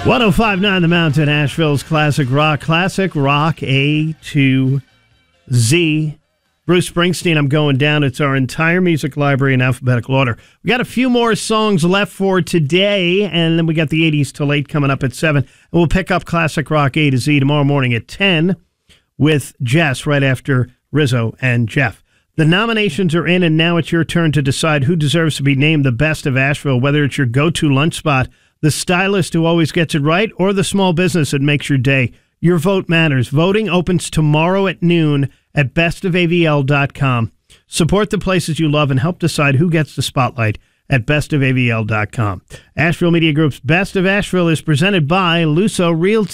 105.9 The Mountain, Asheville's Classic Rock A to Z. Bruce Springsteen, I'm Going Down. It's our entire music library in alphabetical order. We got a few more songs left for today, and then we got the 80s till 8 coming up at 7. And we'll pick up Classic Rock A to Z tomorrow morning at 10 with Jess right after Rizzo and Jeff. The nominations are in, and now it's your turn to decide who deserves to be named the best of Asheville, whether it's your go-to lunch spot, the stylist who always gets it right, or the small business that makes your day. Your vote matters. Voting opens tomorrow at noon at bestofavl.com. Support the places you love and help decide who gets the spotlight at bestofavl.com. Asheville Media Group's Best of Asheville is presented by Luso Realty.